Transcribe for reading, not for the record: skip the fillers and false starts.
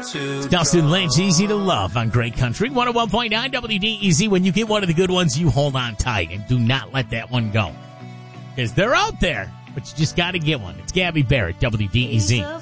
It's Dustin Lynch, Easy to Love on Great Country 101.9 WDEZ. When you get one of the good ones, you hold on tight and do not let that one go. Because they're out there, but you just got to get one. It's Gabby Barrett, WDEZ.